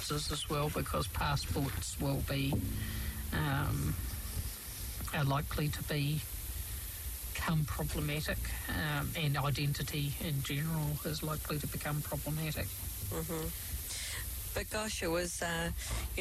visas as well, because passports will be are likely to become problematic, and identity in general is likely to become problematic. But gosh, it was